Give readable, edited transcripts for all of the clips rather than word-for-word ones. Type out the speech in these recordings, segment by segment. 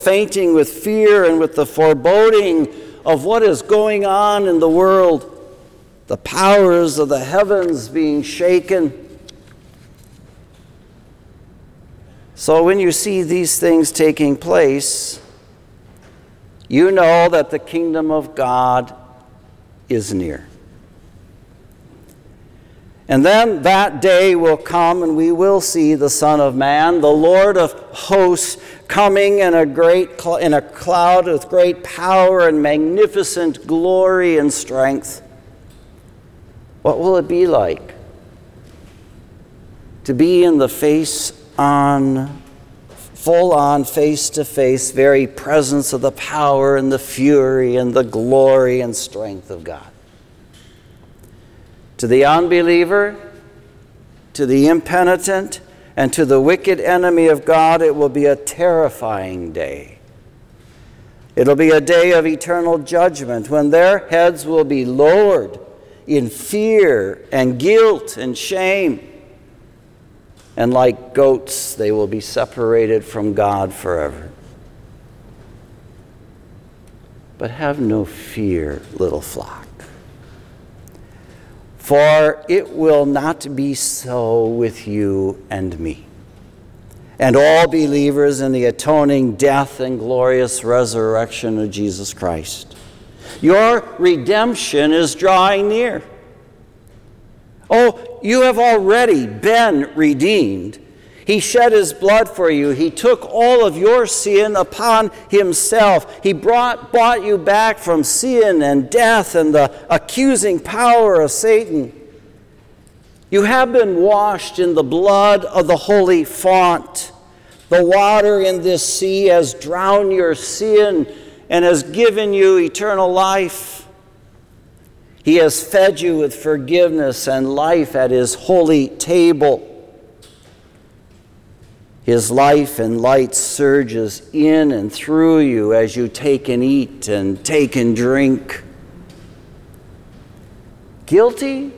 fainting with fear and with the foreboding of what is going on in the world, the powers of the heavens being shaken. So when you see these things taking place, you know that the kingdom of God is near. And then that day will come and we will see the Son of Man, the Lord of hosts, coming in a cloud with great power and magnificent glory and strength. What will it be like to be in the full-on, face-to-face, very presence of the power and the fury and the glory and strength of God? To the unbeliever, to the impenitent, and to the wicked enemy of God, it will be a terrifying day. It'll be a day of eternal judgment when their heads will be lowered in fear and guilt and shame. And like goats, they will be separated from God forever. But have no fear, little flock. For it will not be so with you and me, and all believers in the atoning death and glorious resurrection of Jesus Christ. Your redemption is drawing near. Oh, you have already been redeemed. He shed his blood for you. He took all of your sin upon himself. He bought you back from sin and death and the accusing power of Satan. You have been washed in the blood of the holy font. The water in this sea has drowned your sin and has given you eternal life. He has fed you with forgiveness and life at his holy table. His life and light surges in and through you as you take and eat and take and drink. Guilty?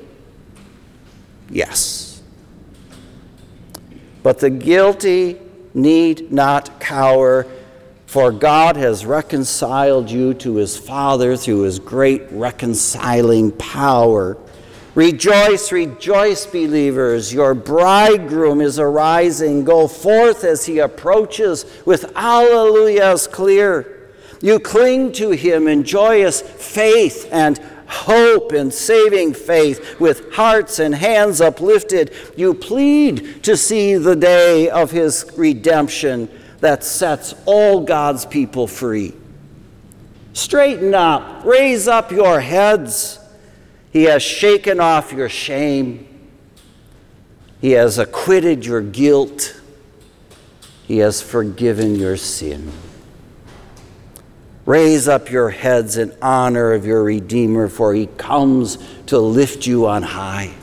Yes. But the guilty need not cower, for God has reconciled you to his Father through his great reconciling power. Rejoice, rejoice, believers. Your bridegroom is arising. Go forth as he approaches with alleluias clear. You cling to him in joyous faith and hope and saving faith, with hearts and hands uplifted. You plead to see the day of his redemption that sets all God's people free. Straighten up, raise up your heads. He has shaken off your shame. He has acquitted your guilt. He has forgiven your sin. Raise up your heads in honor of your Redeemer, for he comes to lift you on high.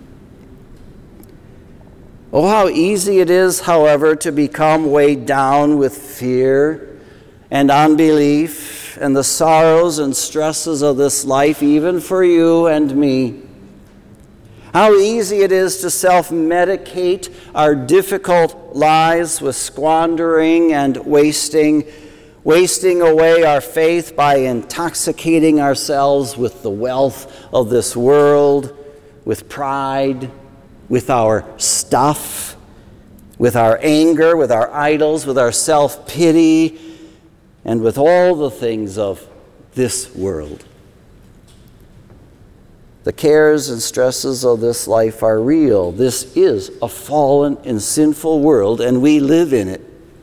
Oh, how easy it is, however, to become weighed down with fear and unbelief and the sorrows and stresses of this life, even for you and me. How easy it is to self-medicate our difficult lives with squandering and wasting away our faith by intoxicating ourselves with the wealth of this world, with pride, with our stuff, with our anger, with our idols, with our self-pity, and with all the things of this world. The cares and stresses of this life are real. This is a fallen and sinful world, and we live in it.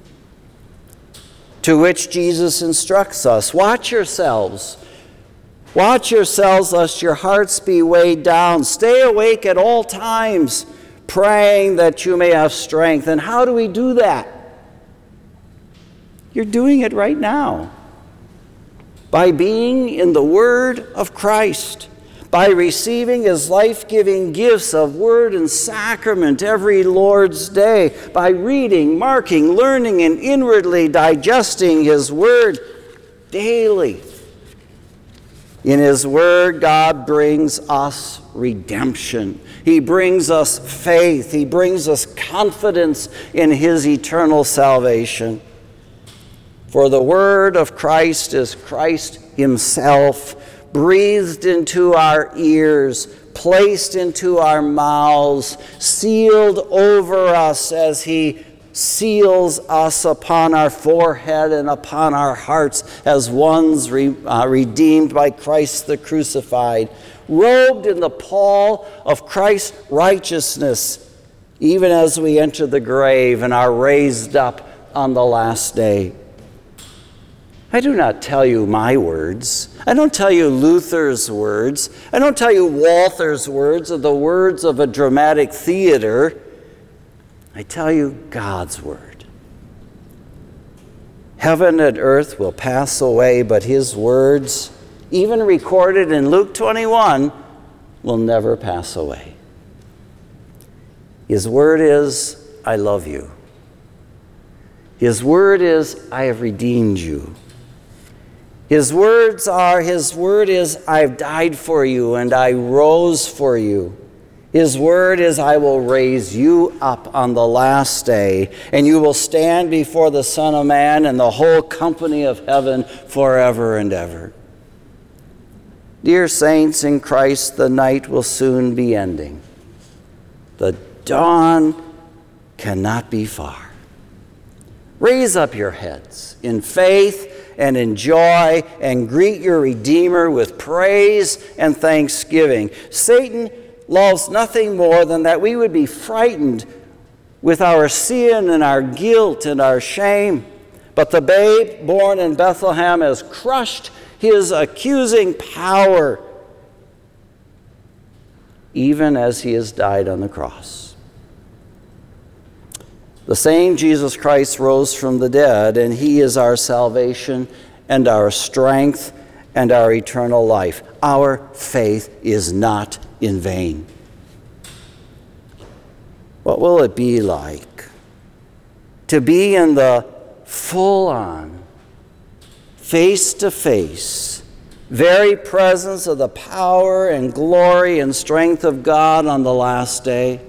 To which Jesus instructs us, watch yourselves. Watch yourselves, lest your hearts be weighed down. Stay awake at all times, praying that you may have strength. And how do we do that? You're doing it right now. By being in the Word of Christ. By receiving his life-giving gifts of word and sacrament every Lord's day. By reading, marking, learning, and inwardly digesting his word daily. In his word, God brings us redemption. He brings us faith. He brings us confidence in his eternal salvation. For the word of Christ is Christ himself, breathed into our ears, placed into our mouths, sealed over us as he seals us upon our forehead and upon our hearts as ones redeemed by Christ the crucified, robed in the pall of Christ's righteousness, even as we enter the grave and are raised up on the last day. I do not tell you my words. I don't tell you Luther's words. I don't tell you Walther's words or the words of a dramatic theater. I tell you God's word. Heaven and earth will pass away, but his words, even recorded in Luke 21, will never pass away. His word is, I love you. His word is, I have redeemed you. His word is, I've died for you and I rose for you. His word is, I will raise you up on the last day, and you will stand before the Son of Man and the whole company of heaven forever and ever. Dear saints in Christ, the night will soon be ending. The dawn cannot be far. Raise up your heads in faith and in joy, and greet your Redeemer with praise and thanksgiving. Satan loves nothing more than that we would be frightened with our sin and our guilt and our shame. But the babe born in Bethlehem has crushed his accusing power, even as he has died on the cross. The same Jesus Christ rose from the dead, and he is our salvation and our strength and our eternal life. Our faith is not in vain. What will it be like to be in the full-on, face-to-face, very presence of the power and glory and strength of God on the last day?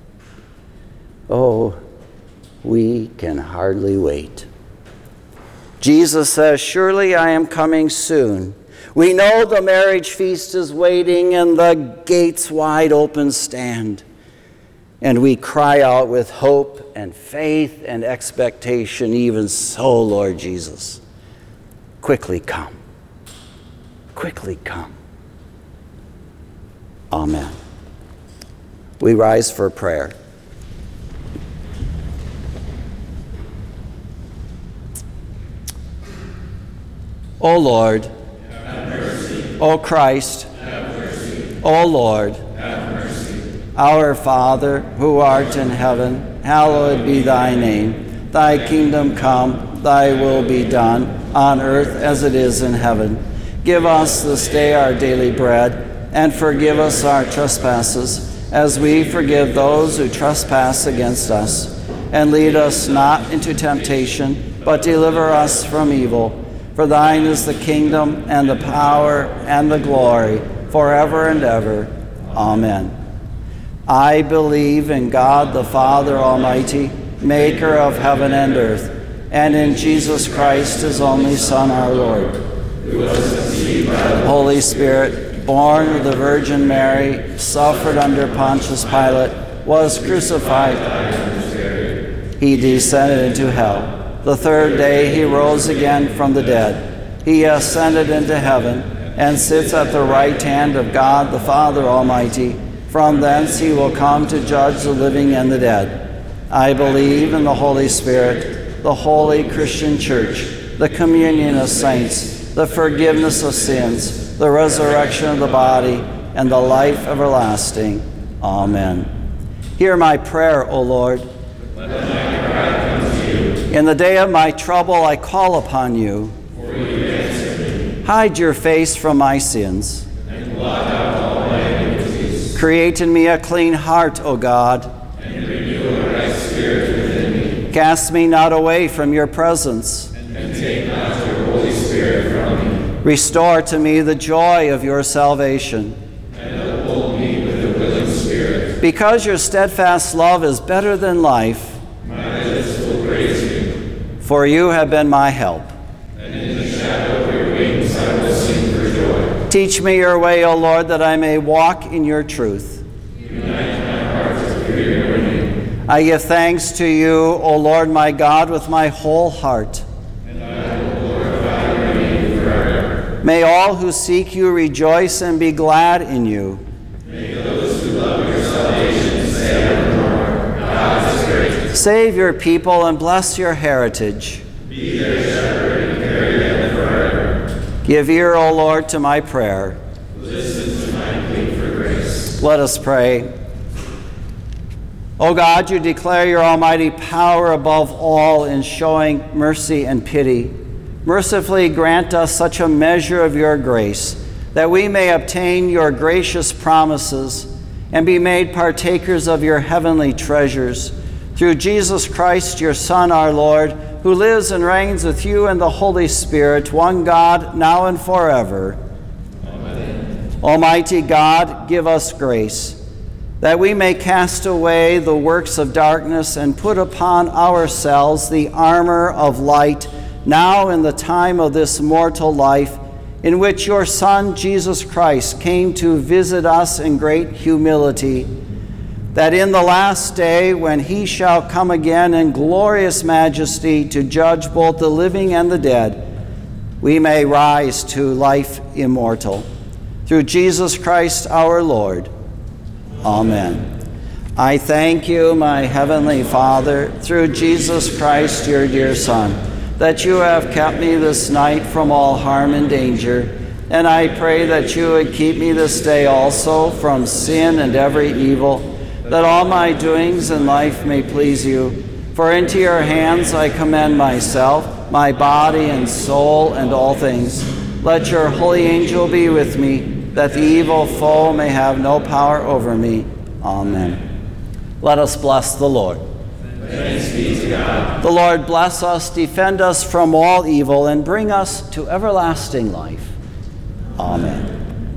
Oh, we can hardly wait. Jesus says, surely I am coming soon. We know the marriage feast is waiting and the gates wide open stand. And we cry out with hope and faith and expectation, even so, Lord Jesus, quickly come. Quickly come. Amen. We rise for prayer. O Lord, have mercy. O Christ, have mercy. O Lord, have mercy. Our Father, who art in heaven, hallowed be thy name. Thy kingdom come, thy will be done, on earth as it is in heaven. Give us this day our daily bread, and forgive us our trespasses, as we forgive those who trespass against us. And lead us not into temptation, but deliver us from evil. For thine is the kingdom, and the power, and the glory, forever and ever. Amen. I believe in God the Father Almighty, maker of heaven and earth, and in Jesus Christ, his only Son, our Lord, who was conceived by the Holy Spirit, born of the Virgin Mary, suffered under Pontius Pilate, was crucified. He descended into hell. The third day he rose again from the dead. He ascended into heaven and sits at the right hand of God the Father Almighty. From thence he will come to judge the living and the dead. I believe in the Holy Spirit, the holy Christian church, the communion of saints, the forgiveness of sins, the resurrection of the body, and the life everlasting. Amen. Hear my prayer, O Lord. Let my cry come to you. In the day of my trouble I call upon you. For you answer me. Hide your face from my sins. And blot out all my iniquities. Create in me a clean heart, O God. And renew a right spirit within me. Cast me not away from your presence. And take not your Holy Spirit from me. Restore to me the joy of your salvation. And uphold me with a willing spirit. Because your steadfast love is better than life. My lips will praise you. for you have been my help. And in the shadow of your wings I will sing for joy. Teach me your way, O Lord, that I may walk in your truth. Unite my heart to fear your name. I give thanks to you, O Lord my God, with my whole heart. And I will glorify your name forever. May all who seek you rejoice and be glad in you. May those who love your salvation say evermore, God is great. Save your people and bless your heritage. Be their shepherd and carry them forever. Give ear, O Lord, to my prayer. Listen to my plea for grace. Let us pray. O God, you declare your almighty power above all in showing mercy and pity. Mercifully grant us such a measure of your grace that we may obtain your gracious promises and be made partakers of your heavenly treasures. Through Jesus Christ, your Son, our Lord, who lives and reigns with you and the Holy Spirit, one God, now and forever. Amen. Almighty God, give us grace, that we may cast away the works of darkness and put upon ourselves the armor of light, now in the time of this mortal life, in which your Son, Jesus Christ, came to visit us in great humility, that in the last day, when he shall come again in glorious majesty to judge both the living and the dead, we may rise to life immortal. Through Jesus Christ our Lord. Amen. I thank you, my heavenly Father, through Jesus Christ, your dear Son, that you have kept me this night from all harm and danger. And I pray that you would keep me this day also from sin and every evil, that all my doings in life may please you. For into your hands I commend myself, my body and soul, and all things. Let your holy angel be with me, that the evil foe may have no power over me. Amen. Let us bless the Lord. Thanks be to God. The Lord bless us, defend us from all evil, and bring us to everlasting life. Amen.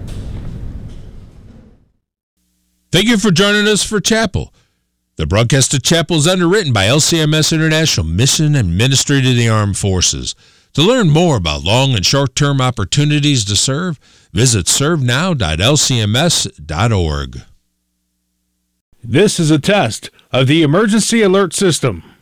Thank you for joining us for Chapel. The broadcast of Chapel is underwritten by LCMS International Mission and Ministry to the Armed Forces. To learn more about long and short-term opportunities to serve, visit servenow.lcms.org. This is a test of the emergency alert system.